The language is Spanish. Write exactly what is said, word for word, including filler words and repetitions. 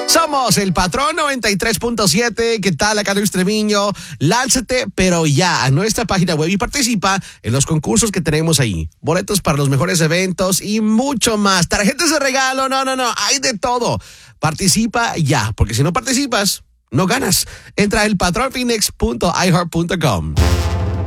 Somos el Patrón noventa y tres punto siete. ¿Qué tal, acá Luis Treviño? Lánzate, pero ya, a nuestra página web y participa en los concursos que tenemos ahí. Boletos para los mejores eventos y mucho más. Tarjetas de regalo, no, no, no, hay de todo. Participa ya, porque si no participas, no ganas. Entra a el patrón phoenix punto i heart punto com.